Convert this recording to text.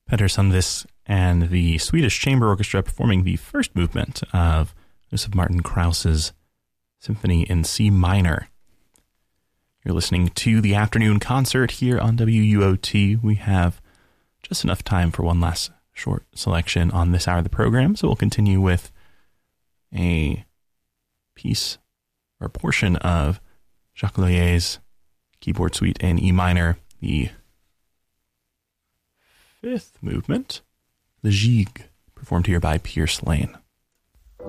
Petter Sundqvist and the Swedish Chamber Orchestra performing the first movement of Joseph Martin Krauss's Symphony in C minor. You're listening to the afternoon concert here on WUOT. We have just enough time for one last short selection on this hour of the program, so we'll continue with a piece or portion of Jacques Loyer's keyboard suite in E minor, the fifth movement, the Gigue, performed here by Pierce Lane.